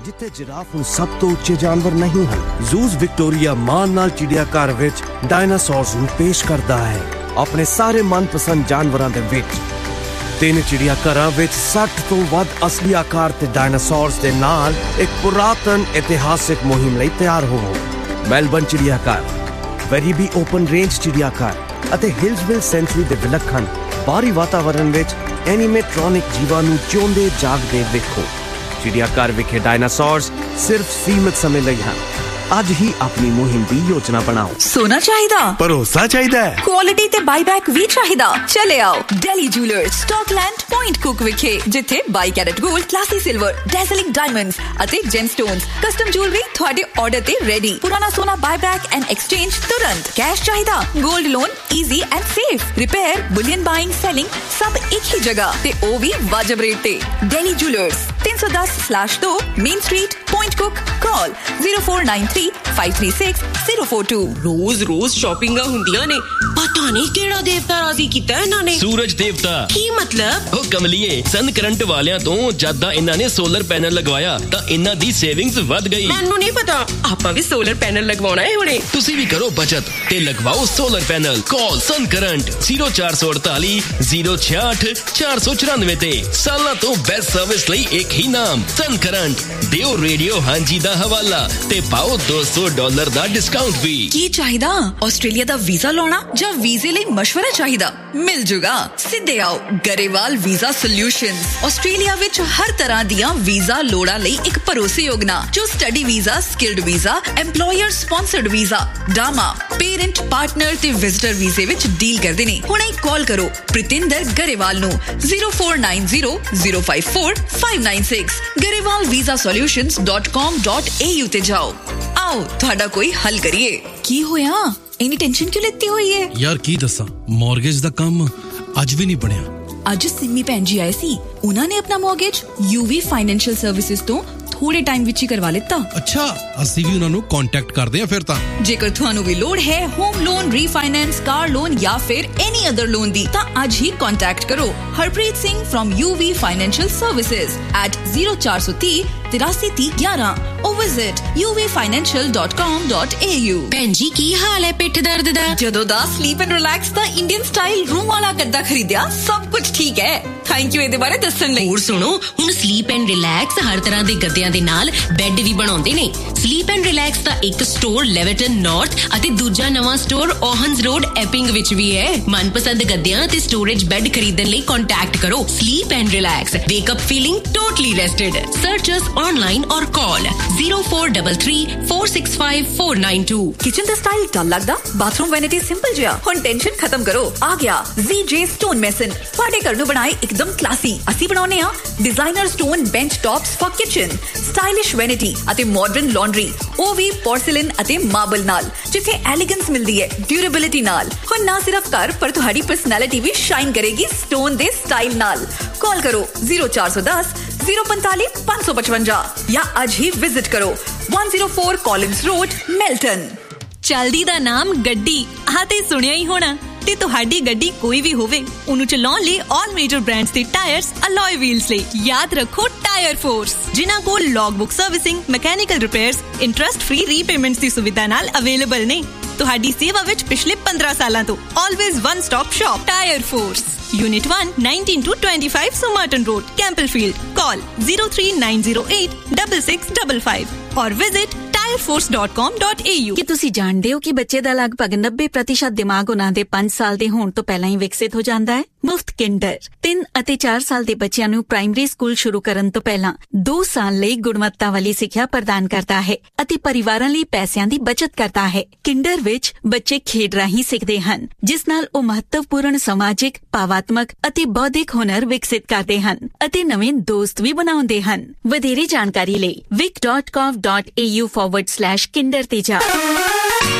ਜਿੱਥੇ ਜਿਰਾਫ ਨੂੰ ਸਭ ਤੋਂ ਉੱਚੇ ਜਾਨਵਰ ਨਹੀਂ ਹਨ। ਜ਼ੂਜ਼ ਵਿਕਟੋਰੀਆ ਮਾਨ ਨਾਲ ਚਿੜੀਆਘਰ ਵਿੱਚ ਡਾਇਨਾਸੌਰਸ ਨੂੰ ਪੇਸ਼ ਕਰਦਾ ਹੈ ਆਪਣੇ ਸਾਰੇ ਮਨਪਸੰਦ ਜਾਨਵਰਾਂ ਦੇ ਵਿੱਚ। 3 ਚਿੜੀਆਘਰਾਂ ਵਿੱਚ 60 ਤੋਂ ਵੱਧ ਅਸਲੀ ਆਕਾਰ ਤੇ ਡਾਇਨਾਸੌਰਸ ਦੇ ਨਾਲ ਇੱਕ ਪੁਰਾਤਨ ਇਤਿਹਾਸਿਕ ਮੁਹਿੰਮ ਲਈ ਤਿਆਰ ਹੋਵੋ। ਮੈਲਬਨ ਚਿੜੀਆਘਰ, ਵੈਰੀਬੀ ਓਪਨ ਰੇਂਜ ਚਿੜੀਆਘਰ ਅਤੇ ਹਿਲਸਵਿਲ ਸੈਂਚੁਰੀ ਦੇ ਵਿਲੱਖਣ ਬਾਹਰੀ ਵਾਤਾਵਰਣ ਵਿੱਚ ਐਨੀਮੇਟ੍ਰੋਨਿਕ ਜੀਵਾਂ ਨੂੰ ਜਿਉਂਦੇ ਜਾਗਦੇ ਵੇਖੋ। ਚਿੜੀਆਘਰ ਵਿਖੇ ਡਾਇਨਾਸੌਰਸ ਸਿਰਫ ਸੀਮਿਤ ਸਮੇਂ ਲਈ ਹਨ। ਅੱਜ ਹੀ ਆਪਣੀ ਮੁਹਿੰਮ ਦੀ ਯੋਜਨਾ ਬਣਾਓ। ਸੋਨਾ ਚਾਹੀਦਾ, ਭਰੋਸਾ ਚਾਹੀਦਾ, ਕੁਆਲਿਟੀ ਤੇ ਬਾਈਬੈਕ ਵੀ ਚਾਹੀਦਾ। ਚਲੇ ਆਓ ਡੈਲੀ ਜੂਲਰਸ, ਸਟਾਕਲੈਂਡ, ਪੁਆਇੰਟ ਕੁਕ ਵਿਖੇ, ਜਿੱਥੇ 22 ਕੈਰਟ 골ਡ, ਕਲਾਸੀ ਸਿਲਵਰ, ਡੈਜ਼ਲਿੰਗ ਡਾਇਮੰਡਸ ਅਤੇ ਜੈਮਸਟੋਨਸ ਕਸਟਮ ਜੁਐਲਰੀ ਤੁਹਾਡੇ ਆਰਡਰ ਤੇ ਰੈਡੀ। ਪੁਰਾਣਾ ਸੋਨਾ ਬਾਈਬੈਕ ਐਂਡ ਐਕਸਚੇਂਜ ਤੁਰੰਤ। ਕੈਸ਼ ਚਾਹੀਦਾ, 골ਡ loan easy and safe. Repair, bullion buying, selling ਸਭ ਇੱਕ ਹੀ ਜਗ੍ਹਾ ਤੇ ਉਹ ਵੀ ਵਾਜਬ ਰੇਟ ਤੇ। Daily jewellers 310/2 main street, point ਕੁਕ। ਕਾਲ 0493-536-042। ਰੋਜ਼ ਸ਼ਾਪਿੰਗਾਂ ਹੁੰਦੀਆਂ ਨੇ, ਪਤਾ ਨਹੀਂ ਕਿਹੜਾ ਦੇਵਤਾ ਰਾਜ਼ੀ ਕੀਤਾ ਇਹਨਾਂ ਨੇ। ਸੂਰਜ ਦੇਵਤਾ। ਕੀ ਮਤਲਬ? ਉਹ ਕਮਲੀਏ, ਸਨ ਕਰੰਟ ਵਾਲਿਆਂ ਤੋਂ ਜਦ ਇਹਨਾਂ ਨੇ ਸੋਲਰ ਪੈਨਲ ਲਗਵਾਇਆ ਤਾਂ ਇਹਨਾਂ ਦੀ ਸੇਵਿੰਗਸ ਵੱਧ ਗਈ। ਮੈਨੂੰ ਨਹੀਂ ਪਤਾ, ਆਪਾਂ ਵੀ ਸੋਲਰ ਪੈਨਲ ਲਗਵਾਉਣਾ ਹੈ ਹੁਣੇ। ਤੁਸੀਂ ਵੀ ਕਰੋ ਬਚਤ ਤੇ ਲਗਵਾਓ ਸੋਲਰ ਪੈਨਲ। ਕਾਲ ਸਨ ਕਰੰਟ 0448 066 494 ਤੇ। ਸਾਲਾਂ ਤੋਂ ਬੈਸਟ ਸਰਵਿਸ ਲਈ ਇੱਕ ਹੀ ਨਾਮ, ਸਨ ਕਰੰਟ। ਦਿਓ ਰੇਡੀਓ ਹਾਂਜੀ ਦਾ ਹਵਾਲਾ ਤੇ ਪਾਓ $200 ਦਾ ਡਿਸਕਾਊਂਟ ਵੀ। ਕੀ ਚਾਹੀਦਾ? ਆਸਟ੍ਰੇਲੀਆ ਦਾ ਵੀਜ਼ਾ ਲਾਉਣਾ ਜਾਂ ਵੀਜ਼ੇ ਲਈ ਮਸ਼ਵਰਾ ਚਾਹੀਦਾ? ਮਿਲ ਜੂਗਾ। ਸਿੱਧੇ ਆਓ ਗਰੇਵਾਲ ਵੀਜ਼ਾ ਸੋਲਿਊਸ਼ਨਸ। ਆਸਟ੍ਰੇਲੀਆ ਵਿੱਚ ਹਰ ਤਰ੍ਹਾਂ ਦੀਆਂ ਵੀਜ਼ਾ ਲੋੜਾਂ ਲਈ ਇੱਕ ਭਰੋਸੇਯੋਗ ਨਾਂ, ਜੋ study visa, skilled visa, EMPLOYER sponsored visa, ਡਾਮਾ, parent, partner ਤੇ ਵਿਜ਼ਟਰ ਵੀਜ਼ੇ ਵਿੱਚ ਡੀਲ ਕਰਦੇ ਨੇ। ਹੁਣੇ ਕਾਲ ਕਰੋ ਪ੍ਰਿਤਿੰਦਰ ਗਰੇਵਾਲ ਨੂੰ 0490054596। garewalvisasolutions.com.au ਤੇ ਜਾਓ। ਆਓ ਤੁਹਾਡਾ ਕੋਈ ਹੱਲ ਕਰੀਏ। ਕੀ ਹੋਇਆ? ਇੰਨੀ ਟੈਨਸ਼ਨ ਕਿਉਂ ਲੈਤੀ ਹੋਈ ਹੈ? ਯਾਰ ਕੀ ਦੱਸਾਂ, ਮਾਰਗੇਜ ਦਾ ਕੰਮ ਅੱਜ ਵੀ ਨਹੀਂ ਬਣਿਆ। ਅੱਜ ਸਿੰਮੀ ਭੈਣ ਜੀ ਆਏ ਸੀ, ਉਹਨਾਂ ਨੇ ਆਪਣਾ ਮਾਰਗੇਜ UV ਫਾਈਨੈਂਸ਼ੀਅਲ ਸਰਵਿਸਿਜ਼ ਤੋਂ ਥੋੜੇ ਟਾਈਮ ਵਿੱਚ ਹੀ ਕਰਵਾ ਲਿੱਤਾ। ਅੱਛਾ, ਅਸੀਂ ਵੀ ਉਹਨਾਂ ਨੂੰ ਕੰਟੈਕਟ ਕਰਦੇ ਹਾਂ ਫਿਰ ਤਾਂ। ਜੇਕਰ ਤੁਹਾਨੂੰ ਵੀ ਲੋੜ ਹੈ home loan, refinance, car loan ਜਾਂ ਫਿਰ ਐਨੀ ਅਦਰ ਲੋਨ ਦੀ, ਤਾਂ ਅੱਜ ਹੀ ਕੰਟੈਕਟ ਕਰੋ Harpreet Singh from UV Financial Services at 0430 833011 or visit uvfinancial.com.au। ਭੈਣ ਜੀ ਕੀ ਹਾਲ ਹੈ ਪਿੱਠ ਦਰਦ ਦਾ? ਜਦੋਂ ਦਾ sleep and relax the Indian style room ਵਾਲਾ ਗੱਦਾ ਖਰੀਦਿਆ, ਸਭ ਕੁਝ ਠੀਕ ਹੈ। ਥੈਂਕ ਯੂ ਇਹਦੇ ਬਾਰੇ ਦੱਸਣ ਲਈ। ਹੋਰ ਸੁਣੋ, ਹੁਣ ਸਲੀਪ ਐਂਡ ਰਿਲੈਕਸ ਹਰ ਤਰ੍ਹਾਂ ਦੇ ਗੱਦਿਆਂ ਦੇ ਨਾਲ ਬੈੱਡ ਵੀ ਬਣਾਉਂਦੇ ਨੇ। ਸਲੀਪ ਐਂਡ ਰਿਲੈਕਸ ਦਾ ਇੱਕ ਸਟੋਰ ਲੈਵਰਟਨ ਨਾਰਥ ਅਤੇ ਦੂਜਾ ਨਵਾਂ ਸਟੋਰ ਓਹਨਸ ਰੋਡ ਐਪਿੰਗ ਵਿੱਚ ਵੀ ਹੈ। ਮਨਪਸੰਦ ਗੱਦਿਆਂ ਤੇ ਸਟੋਰੇਜ ਬੈੱਡ ਖਰੀਦਣ ਲਈ ਕੰਟੈਕਟ ਕਰੋ sleep and relax. ਵੇਕ up feeling totally ਰੈਸਟਡ। Search us online ਔਰ ਕਾਲ 0433-465-492। ਕਿਚਨ ਦਾ ਸਟਾਈਲ ਡਲ ਲੱਗਦਾ? ਬਾਥਰੂਮ ਵੈਨਿਟੀ ਸਿੰਪਲ ਜਿਹਾ? ਹੁਣ ਟੈਨਸ਼ਨ ਖਤਮ ਕਰੋ, ਆ ਗਿਆ ZJ ਸਟੋਨ ਮੈਸਨ। ਤੁਹਾਡੇ ਘਰ ਨੂੰ ਬਣਾਏ ਇੱਕਦਮ ਕਲਾਸੀ। ਅਸੀਂ ਬਣਾਉਨੇ ਆ designer stone bench tops for kitchen, stylish vanity ਅਤੇ ਮਾਡਰਨ ਲਾਂਡਰੀ, ਉਹ ਵੀ ਪੋਰਸਿਲਨ ਅਤੇ ਮਾਰਬਲ ਨਾਲ, ਜਿੱਥੇ ਐਲੀਗੈਂਸ ਮਿਲਦੀ ਹੈ ਡਿਊਰੇਬਿਲਿਟੀ ਨਾਲ। ਹੁਣ ਨਾ ਸਿਰਫ ਘਰ ਪਰ ਤੁਹਾਡੀ ਪਰਸਨੈਲਿਟੀ ਵੀ ਸ਼ਾਈਨ ਕਰੇਗੀ ਸਟੋਨ ਦੇ ਸਟਾਈਲ ਨਾਲ। ਕਾਲ ਕਰੋ 0410 045 555 ਜਾਂ ਅੱਜ ਹੀ ਵਿਜ਼ਿਟ ਕਰੋ 104 ਕਾਲਿੰਸ ਰੋਡ, ਮੈਲਟਨ। ਚਲਦੀ ਦਾ ਨਾਮ ਗੱਡੀ, ਆਹ ਤੇ ਸੁਣਿਆ ਹੀ ਹੋਣਾ। ਤੇ ਤੁਹਾਡੀ ਗੱਡੀ ਕੋਈ ਵੀ ਹੋਵੇ, ਉਹਨੂੰ ਚਲਾਉਣ ਲਈ ਆਲ ਮੇਜਰ ਬ੍ਰਾਂਡਸ ਦੇ ਟਾਇਰਸ, ਅਲੋਏ ਵੀਲਸ ਲਈ ਯਾਦ ਰੱਖੋ ਟਾਇਰ ਫੋਰਸ, ਜਿਨ੍ਹਾਂ ਕੋਲ ਲੌਗਬੁੱਕ servicing, mechanical repairs, interest free repayments ਦੀ ਸੁਵਿਧਾ ਨਾਲ ਅਵੇਲੇਬਲ ਨੇ। ਤੁਹਾਡੀ ਸੇਵਾ ਵਿੱਚ ਪਿਛਲੇ 15 ਸਾਲਾਂ ਤੋਂ always one stop shop tyre force. Unit 1, 19-25 Somerton Road, Campbellfield. Call 03908-6655 or visit tireforce.com.au। ਕੀ ਤੁਸੀਂ ਜਾਣਦੇ ਹੋ ਕਿ ਬੱਚੇ ਦਾ ਲਗਭਗ 90% ਦਿਮਾਗ ਉਹਨਾਂ ਦੇ 5 ਸਾਲ ਦੇ ਹੋਣ ਤੋਂ ਪਹਿਲਾਂ ਹੀ ਵਿਕਸਿਤ ਹੋ ਜਾਂਦਾ ਹੈ? ਮੁਫਤ ਕਿੰਡਰ 3 ਅਤੇ 4 ਸਾਲ ਦੇ ਬੱਚਿਆਂ ਨੂੰ ਪ੍ਰਾਇਮਰੀ ਸਕੂਲ ਸ਼ੁਰੂ ਕਰਨ ਤੋਂ ਪਹਿਲਾਂ 2 ਸਾਲ ਲਈ ਗੁਣਵੱਤਾ ਵਾਲੀ ਸਿੱਖਿਆ ਪ੍ਰਦਾਨ ਕਰਦਾ ਹੈ ਅਤੇ ਪਰਿਵਾਰਾਂ ਲਈ ਪੈਸਿਆਂ ਦੀ ਬਚਤ ਕਰਦਾ ਹੈ। ਕਿੰਡਰ ਵਿੱਚ ਬੱਚੇ ਖੇਡ ਰਾਹੀਂ ਸਿੱਖਦੇ ਹਨ, ਜਿਸ ਨਾਲ ਉਹ ਮਹੱਤਵਪੂਰਨ ਸਮਾਜਿਕ, ਭਾਵਾਤਮਕ ਅਤੇ ਬੌਧਿਕ ਹੁਨਰ ਵਿਕਸਿਤ ਕਰਦੇ ਹਨ ਅਤੇ ਨਵੇਂ ਦੋਸਤ ਵੀ ਬਣਾਉਂਦੇ ਹਨ। ਵਧੇਰੇ ਜਾਣਕਾਰੀ ਲਈ vic.gov.au/kinder ਤੇ ਜਾਓ।